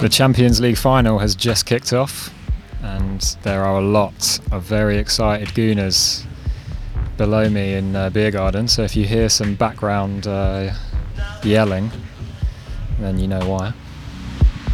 The Champions League final has just kicked off, and there are a lot of very excited Gooners below me in Beer Garden, so if you hear some background yelling, then you know why.